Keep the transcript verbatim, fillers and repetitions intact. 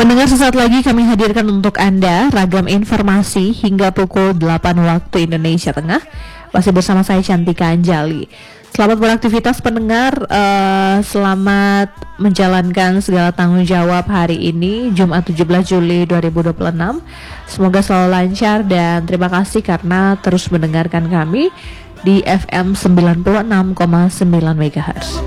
Pendengar, sesaat lagi kami hadirkan untuk Anda ragam informasi hingga pukul delapan waktu Indonesia Tengah. Masih bersama saya Cantika Anjali. Selamat beraktivitas pendengar, uh, selamat menjalankan segala tanggung jawab hari ini Jumat tujuh belas Juli dua ribu dua puluh enam. Semoga selalu lancar dan terima kasih karena terus mendengarkan kami di F M sembilan puluh enam koma sembilan MHz.